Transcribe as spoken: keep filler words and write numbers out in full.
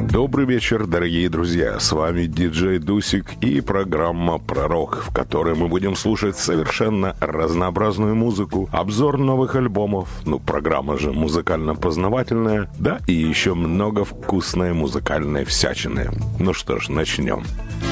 Добрый вечер, дорогие друзья. С вами диджей Дусик и программа «Пророк», в которой мы будем слушать совершенно разнообразную музыку, обзор новых альбомов, ну, программа же музыкально-познавательная, да и еще много вкусной музыкальной всячины. Ну что ж, начнем.